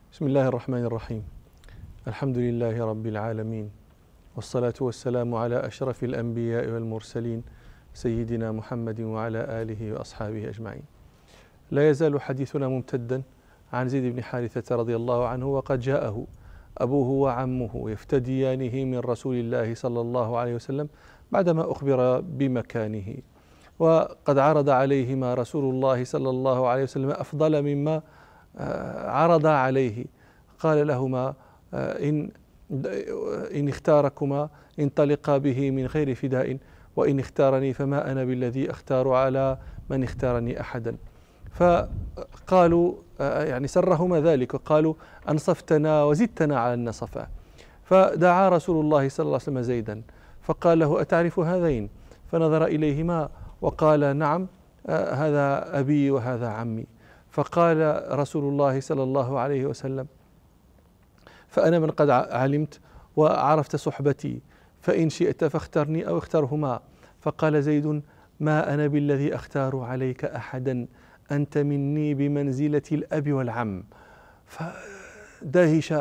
بسم الله الرحمن الرحيم. الحمد لله رب العالمين، والصلاة والسلام على أشرف الأنبياء والمرسلين سيدنا محمد وعلى آله وأصحابه أجمعين. لا يزال حديثنا ممتدا عن زيد بن حارثة رضي الله عنه، وقد جاءه أبوه وعمه يفتديانه من رسول الله صلى الله عليه وسلم بعدما أخبر بمكانه، وقد عرض عليهما رسول الله صلى الله عليه وسلم أفضل مما عرض عليه. قال لهما: إن اختاركما انطلقا به من غير فداء، وإن اختارني فما أنا بالذي أختار على من اختارني أحدا. فقالوا يعني سرهما ذلك، وقالوا: أنصفتنا وزدتنا على النصفة. فدعا رسول الله صلى الله عليه وسلم زيدا فقال له: أتعرف هذين؟ فنظر إليهما وقال: نعم، هذا أبي وهذا عمي. فقال رسول الله صلى الله عليه وسلم: فأنا من قد علمت وعرفت صحبتي، فإن شئت فاخترني أو اخترهما. فقال زيد: ما أنا بالذي أختار عليك أحدا، أنت مني بمنزلة الأب والعم. فدهش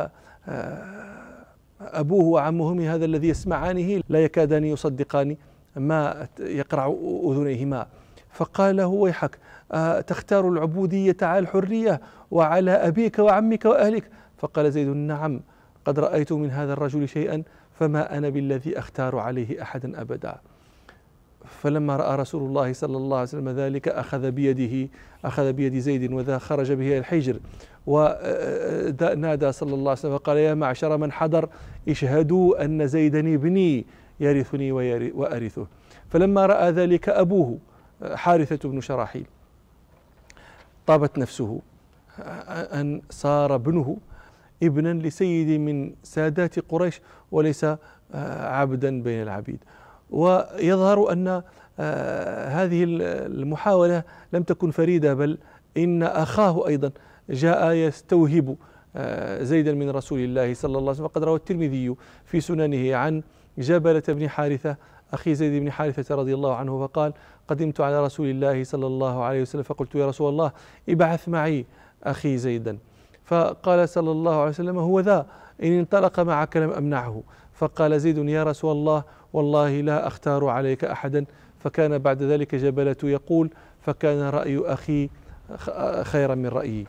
أبوه وعمه من هذا الذي يسمعانه، لا يكادان يصدقان ما يقرع أذنيهما. فقال له: ويحك، تختار العبودية على الحرية وعلى أبيك وعمك وأهلك؟ فقال زيد: نعم، قد رأيت من هذا الرجل شيئا، فما أنا بالذي أختار عليه أحدا أبدا. فلما رأى رسول الله صلى الله عليه وسلم ذلك أخذ بيد زيد وذا خرج به إلى الحجر، ونادى صلى الله عليه وسلم وقال: يا معشر من حضر، اشهدوا أن زيدا ابني يرثني وأرثه. فلما رأى ذلك أبوه حارثة بن شراحيل طابت نفسه أن صار ابنه ابنا لسيد من سادات قريش وليس عبدا بين العبيد. ويظهر أن هذه المحاولة لم تكن فريدة، بل إن أخاه أيضا جاء يستوهب زيدا من رسول الله صلى الله عليه وسلم. وقد روى الترمذي في سننه عن جبلة بن حارثة أخي زيد بن حارثة رضي الله عنه، فقال: قدمت على رسول الله صلى الله عليه وسلم فقلت: يا رسول الله، ابعث معي أخي زيدا. فقال صلى الله عليه وسلم: هو ذا، إن انطلق معك لم أمنعه. فقال زيد: يا رسول الله، والله لا أختار عليك أحدا. فكان بعد ذلك جبلة يقول: فكان رأي أخي خيرا من رأيي.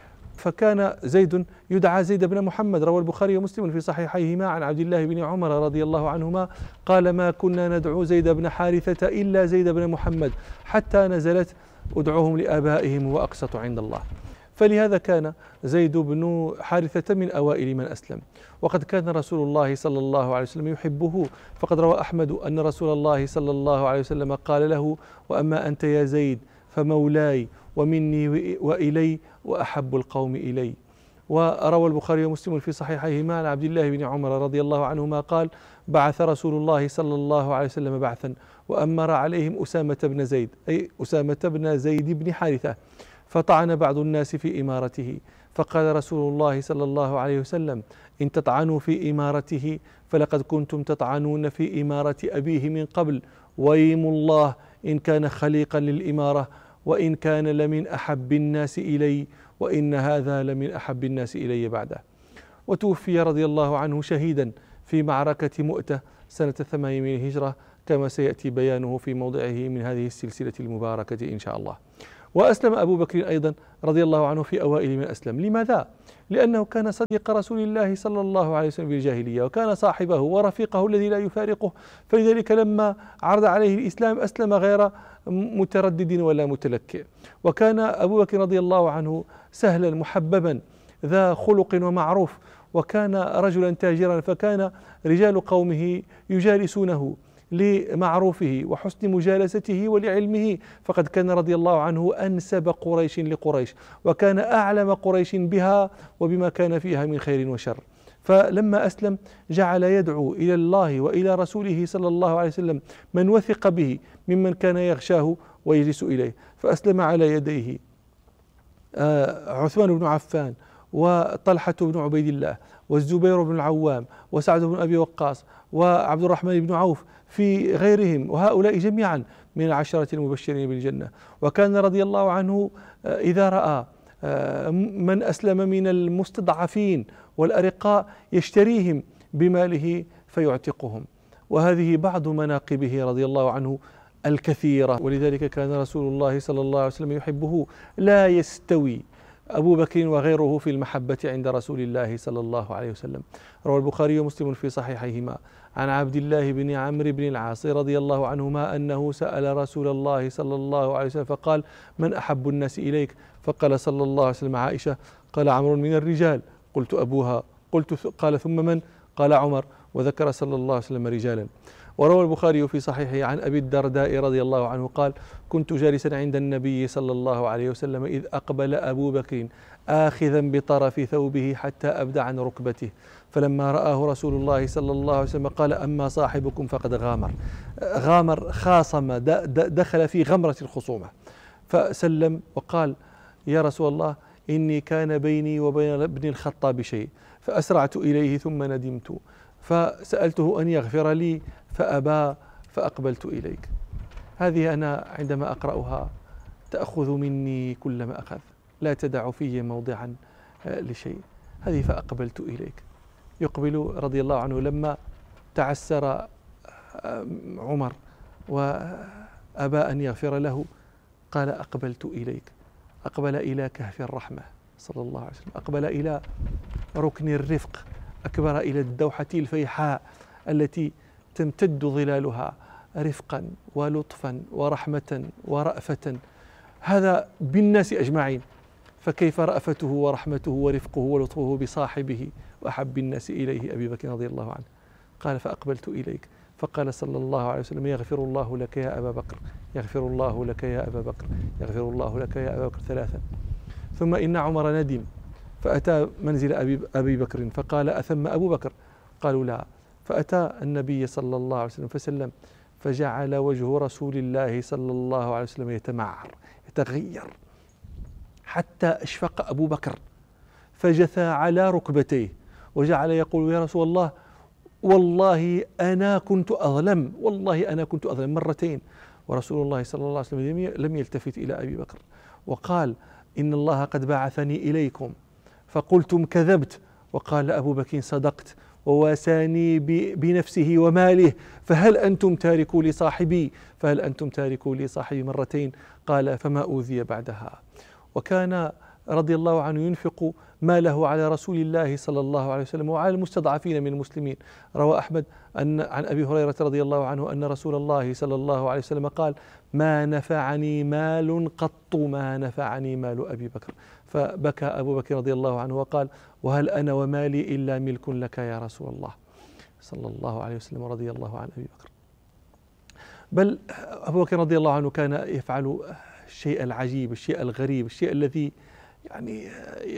فكان زيد يدعى زيد بن محمد. روى البخاري ومسلم في صحيحيهما عن عبد الله بن عمر رضي الله عنهما قال: ما كنا ندعو زيد بن حارثة إلا زيد بن محمد، حتى نزلت: ادعوهم لآبائهم وأقسط عند الله. فلهذا كان زيد بن حارثة من أوائل من أسلم، وقد كان رسول الله صلى الله عليه وسلم يحبه. فقد روى أحمد أن رسول الله صلى الله عليه وسلم قال له: وأما أنت يا زيد فمولاي ومني وإلي وأحب القوم إلي. وروى البخاري ومسلم في صحيحيهما عن عبد الله بن عمر رضي الله عنهما قال: بعث رسول الله صلى الله عليه وسلم بعثا وأمر عليهم أسامة بن زيد، أي أسامة بن زيد بن حارثة، فطعن بعض الناس في إمارته. فقال رسول الله صلى الله عليه وسلم: إن تطعنوا في إمارته فلقد كنتم تطعنون في إمارة أبيه من قبل، ويم الله إن كان خليقا للإمارة، وإن كان لمن أحب الناس إلي، وإن هذا لمن أحب الناس إلي بعده. وتوفي رضي الله عنه شهيدا في معركة مؤتة سنة 8 من الهجرة، كما سيأتي بيانه في موضعه من هذه السلسلة المباركة إن شاء الله. وأسلم أبو بكر أيضا رضي الله عنه في أوائل من أسلم. لماذا؟ لأنه كان صديق رسول الله صلى الله عليه وسلم بالجاهلية، وكان صاحبه ورفيقه الذي لا يفارقه. فلذلك لما عرض عليه الإسلام أسلم غير متردد ولا متلكئ. وكان أبو بكر رضي الله عنه سهلا محببا ذا خلق ومعروف، وكان رجلا تاجرا، فكان رجال قومه يجالسونه لمعروفه وحسن مجالسته ولعلمه. فقد كان رضي الله عنه أنسب قريش لقريش، وكان أعلم قريش بها وبما كان فيها من خير وشر. فلما أسلم جعل يدعو إلى الله وإلى رسوله صلى الله عليه وسلم من وثق به ممن كان يغشاه ويجلس إليه. فأسلم على يديه عثمان بن عفان وطلحة بن عبيد الله والزبير بن العوام وسعد بن أبي وقاص وعبد الرحمن بن عوف في غيرهم، وهؤلاء جميعا من العشرة المبشرين بالجنة. وكان رضي الله عنه إذا رأى من أسلم من المستضعفين والأرقاء يشتريهم بماله فيعتقهم. وهذه بعض مناقبه رضي الله عنه الكثيرة، ولذلك كان رسول الله صلى الله عليه وسلم يحبه. لا يستوي أبو بكر وغيره في المحبة عند رسول الله صلى الله عليه وسلم. روى البخاري ومسلم في صحيحيهما عن عبد الله بن عمرو بن العاص رضي الله عنهما أنه سأل رسول الله صلى الله عليه وسلم فقال: من أحب الناس إليك؟ فقال صلى الله عليه وسلم: عائشة. قال: عمرو من الرجال. قلت: أبوها. قال: ثم من؟ قال: عمر. وذكر صلى الله عليه وسلم رجالا. وروى البخاري في صحيحه عن أبي الدرداء رضي الله عنه قال: كنت جالسا عند النبي صلى الله عليه وسلم إذ أقبل أبو بكر آخذا بطرف ثوبه حتى أبدى عن ركبته، فلما رآه رسول الله صلى الله عليه وسلم قال: أما صاحبكم فقد غامر خاصم، دخل في غمرة الخصومة، فسلم وقال: يا رسول الله، إني كان بيني وبين ابن الخطاب شيء فأسرعت إليه ثم ندمت فسألته أن يغفر لي فأبى فأقبلت إليك. هذه أنا عندما أقرأها تأخذ مني كل ما أخذ، لا تدع في موضعا لشيء. هذه فأقبلت إليك. يقبل رضي الله عنه لما تعسر عمر وأبى أن يغفر له قال: أقبلت إليك. أقبل إلى كهف الرحمة صلى الله عليه وسلم، أقبل إلى ركن الرفق، أكبر إلى الدوحة الفيحاء التي تمتد ظلالها رفقا ولطفا ورحمة ورأفة، هذا بالناس أجمعين، فكيف رأفته ورحمته ورفقه ولطفه بصاحبه وأحب الناس إليه أبي بكر رضي الله عنه. قال: فأقبلت إليك. فقال صلى الله عليه وسلم: يغفر الله لك يا أبا بكر، يغفر الله لك يا أبا بكر، يغفر الله لك يا أبا بكر 3. ثم إن عمر ندم فأتى منزل أبي بكر فقال: أثم أبو بكر؟ قالوا: لا. فأتى النبي صلى الله عليه وسلم فسلم، فجعل وجه رسول الله صلى الله عليه وسلم يتمعر يتغير حتى أشفق أبو بكر، فجثى على ركبتيه وجعل يقول: يا رسول الله، والله أنا كنت أظلم، والله أنا كنت أظلم 2. ورسول الله صلى الله عليه وسلم لم يلتفت إلى أبي بكر وقال: إن الله قد بعثني إليكم فقلتم كذبت. وقال أبو بكر: صدقت، وواساني بنفسه وماله، فهل أنتم تاركوا لصاحبي؟ فهل أنتم تاركوا لصاحبي 2؟ قال: فما أوذي بعدها. وكان رضي الله عنه ينفق ماله على رسول الله صلى الله عليه وسلم وعلى المستضعفين من المسلمين. روى أحمد عن أبي هريرة رضي الله عنه أن رسول الله صلى الله عليه وسلم قال: ما نفعني مال قط ما نفعني مال أبي بكر. فبكى أبو بكر رضي الله عنه وقال: وهل أنا ومالي إلا ملك لك يا رسول الله صلى الله عليه وسلم رضي الله عن أبي بكر. بل أبو بكر رضي الله عنه كان يفعل الشيء العجيب، الشيء الغريب، الشيء الذي يعني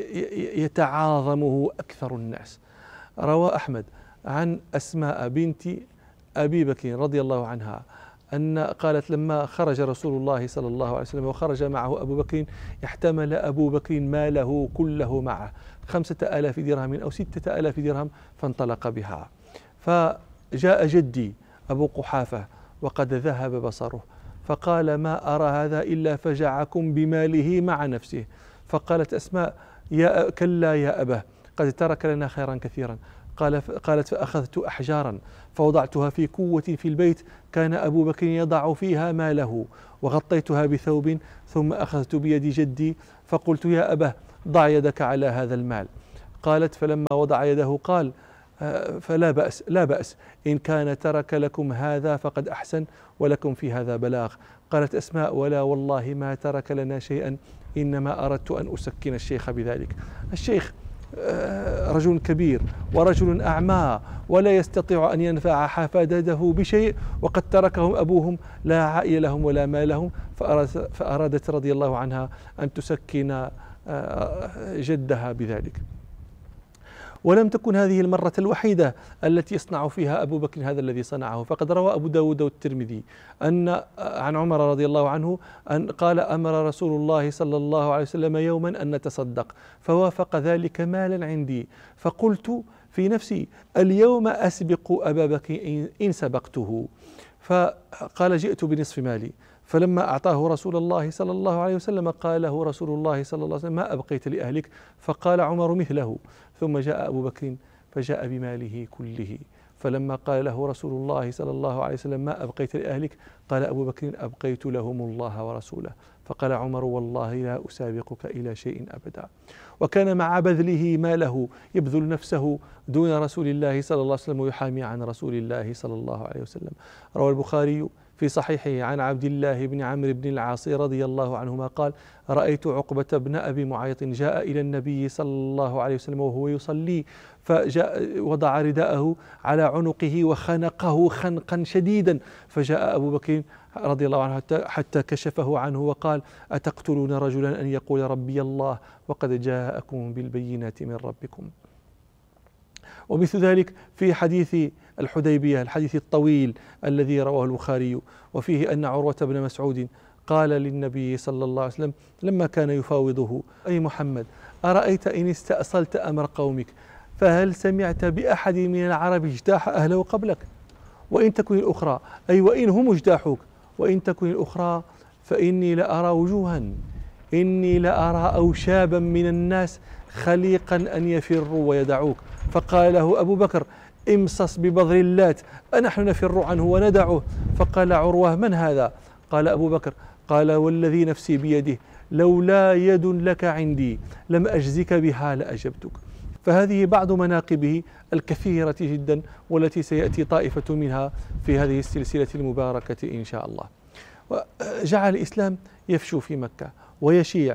يتعاظمه أكثر الناس. روى أحمد عن أسماء بنت أبي بكر رضي الله عنها أن قالت: لما خرج رسول الله صلى الله عليه وسلم وخرج معه أبو بكر احتمل أبو بكر ماله كله معه 5000 درهم أو 6000 درهم فانطلق بها. فجاء جدي أبو قحافة وقد ذهب بصره فقال: ما أرى هذا إلا فجعكم بماله مع نفسه. فقالت أسماء: كلا يا أباه، قد ترك لنا خيرا كثيرا. قالت: فأخذت أحجارا فوضعتها في كوة في البيت كان أبو بكر يضع فيها ماله وغطيتها بثوب، ثم أخذت بيد جدي فقلت: يا أباه، ضع يدك على هذا المال. قالت: فلما وضع يده قال: فلا بأس، لا بأس، إن كان ترك لكم هذا فقد أحسن ولكم في هذا بلاغ. قالت أسماء: ولا والله ما ترك لنا شيئا، إنما أردت أن أسكن الشيخ بذلك. الشيخ رجل كبير ورجل أعمى ولا يستطيع أن ينفع حفادته بشيء، وقد تركهم أبوهم لا عائل لهم ولا مال لهم، فأرادت رضي الله عنها أن تسكن جدها بذلك. ولم تكن هذه المرة الوحيدة التي يصنع فيها أبو بكر هذا الذي صنعه، فقد روى أبو داود والترمذي أن عن عمر رضي الله عنه أن قال: أمر رسول الله صلى الله عليه وسلم يوما أن نتصدق، فوافق ذلك مالا عندي، فقلت في نفسي: اليوم أسبق أبا بكر إن سبقته. فقال: جئت بنصف مالي، فلما أعطاه رسول الله صلى الله عليه وسلم قال له رسول الله صلى الله عليه وسلم: ما أبقيت لأهلك؟ فقال عمر مثله. ثم جاء أبو بكر فجاء بماله كله. فلما قال له رسول الله صلى الله عليه وسلم: ما أبقيت لأهلك؟ قال أبو بكر: أبقيت لهم الله ورسوله. فقال عمر: والله لا أسابقك إلى شيء أبدا. وكان مع بذله ماله يبذل نفسه دون رسول الله صلى الله عليه وسلم ويحامي عن رسول الله صلى الله عليه وسلم. روى البخاري في صحيحه عن عبد الله بن عمرو بن العاص رضي الله عنهما قال: رأيت عقبة بن أبي معيط جاء إلى النبي صلى الله عليه وسلم وهو يصلي، فجاء وضع رداءه على عنقه وخنقه خنقا شديدا، فجاء أبو بكر رضي الله عنه حتى كشفه عنه وقال: أتقتلون رجلا أن يقول ربي الله وقد جاءكم بالبينات من ربكم. ومثل ذلك في حديث الحديبية، الحديث الطويل الذي رواه البخاري، وفيه أن عروة بن مسعود قال للنبي صلى الله عليه وسلم لما كان يفاوضه: أي محمد، أرأيت إن استأصلت أمر قومك فهل سمعت بأحد من العرب اجتاح أهله قبلك؟ وإن تكن الأخرى، أي وإن هم اجتاحوك، وإن تكن الأخرى فإني لأرى وجوها، إني لأرى أوشابا من الناس خليقا أن يفروا ويدعوك. فقال له أبو بكر: امصص ببذر اللات، أنحن نفر عنه وندعه؟ فقال عروة: من هذا؟ قال أبو بكر: قال والذي نفسي بيده لولا يد لك عندي لم أجزك بها لأجبتك. فهذه بعض مناقبه الكثيرة جدا، والتي سيأتي طائفة منها في هذه السلسلة المباركة إن شاء الله. وجعل الإسلام يفشو في مكة ويشيع،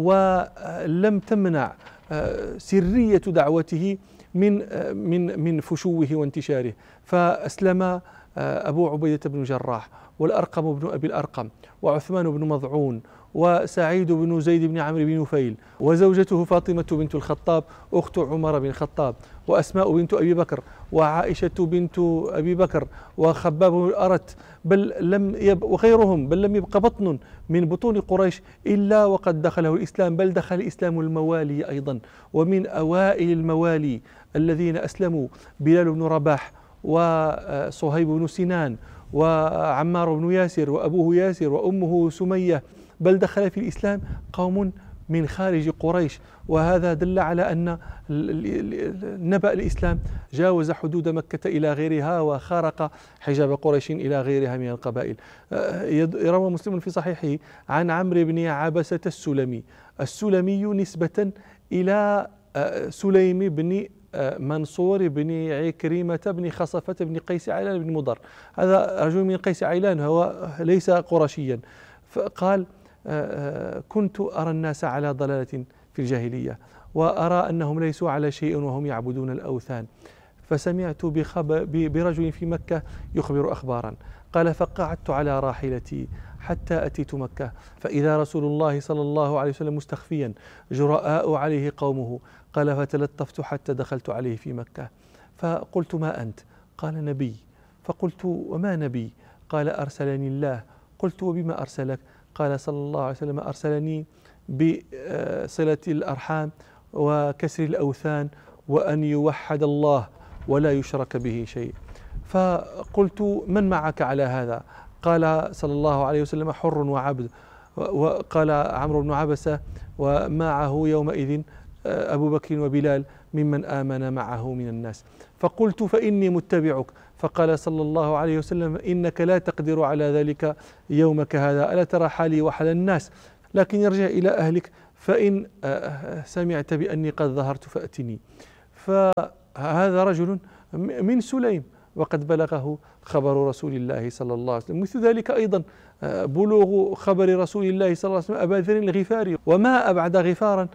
ولم تمنع سرية دعوته من فشوه وانتشاره. فأسلم أبو عبيدة بن جراح، والأرقم بن أبي الأرقم، وعثمان بن مضعون، وسعيد بن زيد بن عمرو بن نفيل، وزوجته فاطمة بنت الخطاب أخت عمر بن الخطاب، وأسماء بنت أبي بكر، وعائشة بنت أبي بكر، وخباب بن الأرت، وغيرهم، بل لم يبق بطن من بطون قريش إلا وقد دخله الإسلام، بل دخل الإسلام الموالي أيضا. ومن أوائل الموالي الذين أسلموا بلال بن رباح، وصهيب بن سنان، وعمار بن ياسر، وأبوه ياسر، وأمه سمية، بل دخل في الإسلام قوم من خارج قريش. وهذا دل على أن نبأ الإسلام جاوز حدود مكة إلى غيرها، وخارق حجاب قريش إلى غيرها من القبائل. روى مسلم في صحيحه عن عمرو بن عبسة السلمي نسبة إلى سليم بن منصور بن عكرمة بن خصفة بن قيس عيلان بن مضر. هذا رجل من قيس عيلان، هو ليس قرشيا. فقال: كنت أرى الناس على ضلالة في الجاهلية، وأرى أنهم ليسوا على شيء وهم يعبدون الأوثان، فسمعت برجل في مكة يخبر أخبارا. قال: فقعدت على راحلتي حتى أتيت مكة، فإذا رسول الله صلى الله عليه وسلم مستخفيا جراء عليه قومه. قال: فتلطفت حتى دخلت عليه في مكة، فقلت: ما أنت؟ قال: نبي. فقلت: وما نبي؟ قال: أرسلني الله. قلت: وبما أرسلك؟ قال صلى الله عليه وسلم: أرسلني بصلة الأرحام وكسر الأوثان وأن يوحد الله ولا يشرك به شيء. فقلت: من معك على هذا؟ قال صلى الله عليه وسلم: حر وعبد. وقال عمرو بن عبسة: ومعه يومئذ أبو بكر وبلال ممن آمن معه من الناس. فقلت: فإني متبعك. فقال صلى الله عليه وسلم: إنك لا تقدر على ذلك يومك هذا، ألا ترى حالي وحال الناس؟ لكن ارجع إلى أهلك، فإن سمعت بأني قد ظهرت فأتني. فهذا رجل من سليم، وقد بلغه خبر رسول الله صلى الله عليه وسلم. مثل ذلك أيضا بلوغ خبر رسول الله صلى الله عليه وسلم أبا ذر الغفاري، وما أبعد غفارا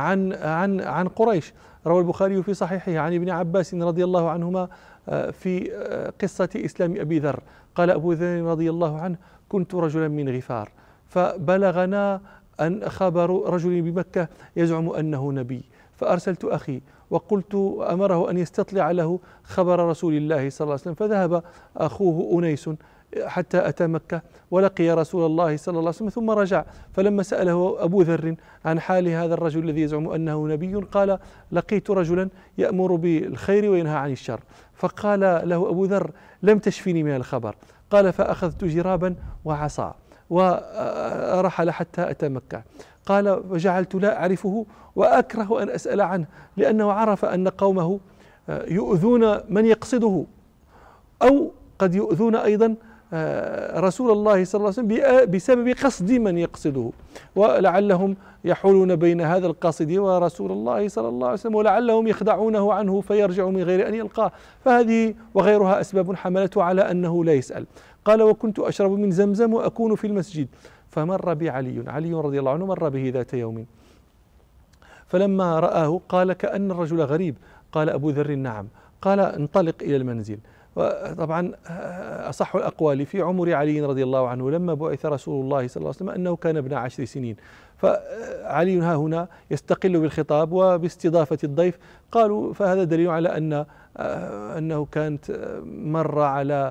عن قريش. روى البخاري في صحيحه عن ابن عباس رضي الله عنهما في قصة إسلام أبي ذر، قال أبو ذر رضي الله عنه: كنت رجلا من غفار، فبلغنا أن خبر رجل بمكة يزعم أنه نبي، فأرسلت أخي وقلت أمره أن يستطلع له خبر رسول الله صلى الله عليه وسلم. فذهب أخوه أنيس حتى أتى مكة ولقي رسول الله صلى الله عليه وسلم، ثم رجع. فلما سأله أبو ذر عن حال هذا الرجل الذي يزعم أنه نبي، قال: لقيت رجلا يأمر بالخير وينهى عن الشر. فقال له أبو ذر: لم تشفني من الخبر. قال: فأخذت جرابا وعصا ورحل حتى أتى مكة. قال: وجعلت لا أعرفه وأكره أن أسأل عنه، لأنه عرف أن قومه يؤذون من يقصده، أو قد يؤذون أيضا رسول الله صلى الله عليه وسلم بسبب قصد من يقصده، ولعلهم يحولون بين هذا القاصد ورسول الله صلى الله عليه وسلم، ولعلهم يخدعونه عنه فيرجع من غير أن يلقاه. فهذه وغيرها أسباب حملته على أنه لا يسأل. قال: وكنت أشرب من زمزم وأكون في المسجد، فمر بي علي رضي الله عنه، مر به ذات يوم، فلما رآه قال: كأن الرجل غريب. قال أبو ذر: نعم. قال: انطلق إلى المنزل. وطبعا أصح الأقوال في عمر علي رضي الله عنه لما بعث رسول الله صلى الله عليه وسلم أنه كان ابن 10 سنين، فعلي ها هنا يستقل بالخطاب وباستضافة الضيف. قالوا فهذا دليل على أنه كانت مر على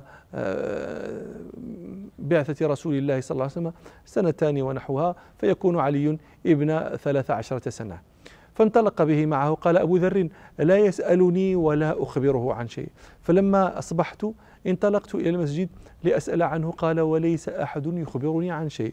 بعثة رسول الله صلى الله عليه وسلم 2 ونحوها، فيكون علي ابن 13 سنة. فانطلق به معه. قال أبو ذر: لا يسألني ولا أخبره عن شيء. فلما أصبحت انطلقت إلى المسجد لأسأل عنه. قال: وليس أحد يخبرني عن شيء.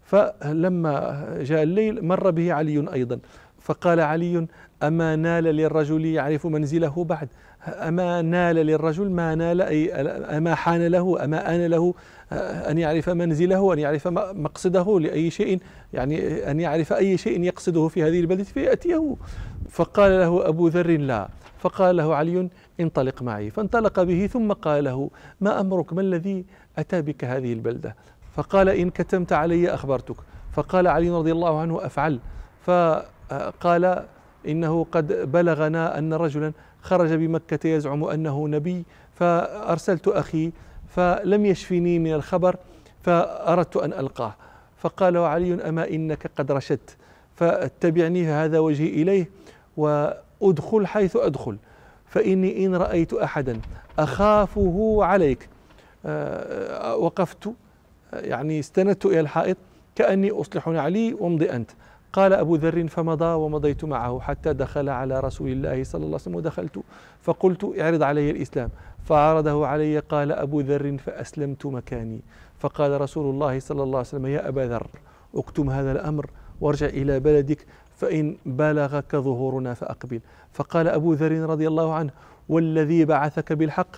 فلما جاء الليل مر به علي أيضا، فقال علي: أما نال للرجل يعرف منزله بعد؟ أما نال للرجل ما نال، أي أما حان له، أما آن له أن يعرف منزله، أن يعرف مقصده لأي شيء، يعني أن يعرف أي شيء يقصده في هذه البلدة فيأتيه. فقال له أبو ذر: لا. فقال له علي: انطلق معي. فانطلق به، ثم قال له: ما أمرك؟ ما الذي أتى بك هذه البلدة؟ فقال: إن كتمت علي أخبرتك. فقال علي رضي الله عنه: أفعل. فقال: إنه قد بلغنا أن رجلا خرج بمكة يزعم أنه نبي، فأرسلت أخي فلم يشفني من الخبر، فأردت أن ألقاه. فقال علي: أما إنك قد رشدت، فاتبعني فهذا وجهي إليه، وأدخل حيث أدخل، فإني إن رأيت أحدا أخافه عليك وقفت، يعني استندت إلى الحائط كأني أصلح نعلي وامضي أنت. قال أبو ذر: فمضى ومضيت معه حتى دخل على رسول الله صلى الله عليه وسلم، ودخلت فقلت: اعرض علي الإسلام. فعرضه علي. قال أبو ذر: فأسلمت مكاني. فقال رسول الله صلى الله عليه وسلم: يا أبا ذر، اكتم هذا الأمر وارجع إلى بلدك، فإن بلغك ظهورنا فأقبل. فقال أبو ذر رضي الله عنه: والذي بعثك بالحق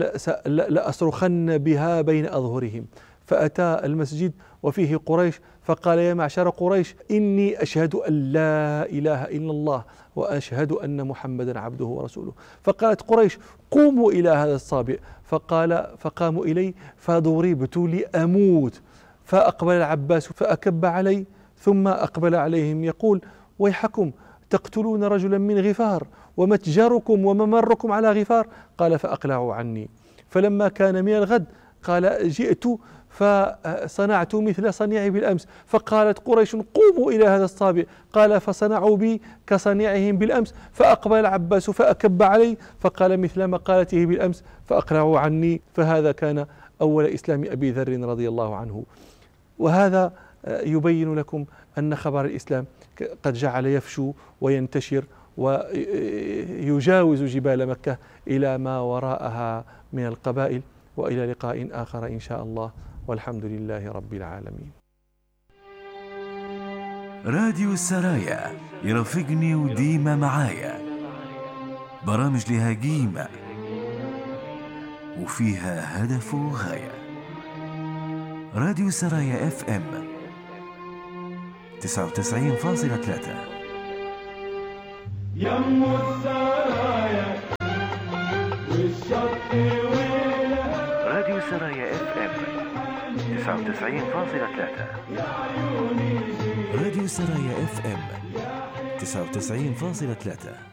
لأصرخن بها بين أظهرهم. فأتى المسجد وفيه قريش، فقال: يا معشر قريش، إني أشهد أن لا إله إلا الله وأشهد أن محمدا عبده ورسوله. فقالت قريش: قوموا إلى هذا الصابئ. فقاموا إلي فضربت لأموت. فأقبل العباس فأكب علي، ثم أقبل عليهم يقول: ويحكم، تقتلون رجلا من غفار، ومتجركم وممركم على غفار. قال: فأقلعوا عني. فلما كان من الغد قال: جئت فصنعت مثل صنيعي بالأمس. فقالت قريش: قوموا إلى هذا الصابئ. قال: فصنعوا بي كصنيعهم بالأمس. فأقبل العباس فأكب علي، فقال مثل مقالته بالأمس، فأقلعوا عني. فهذا كان أول إسلام أبي ذر رضي الله عنه. وهذا يبين لكم أن خبر الإسلام قد جعل يفشو وينتشر ويجاوز جبال مكة إلى ما وراءها من القبائل. وإلى لقاء آخر إن شاء الله، والحمد لله رب العالمين. راديو السرايا يرافقني وديما معايا، برامج لها قيمة وفيها هدف وغاية. راديو السرايا FM 99.3. يم السرايا والشط راديو السرايا FM 99.3. راديو السرايا FM 99.3.